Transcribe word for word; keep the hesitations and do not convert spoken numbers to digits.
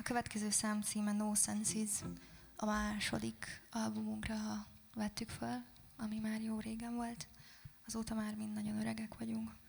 következő szám címe No Senses, a második albumunkra vettük fel, ami már jó régen volt. Azóta már mind nagyon öregek vagyunk.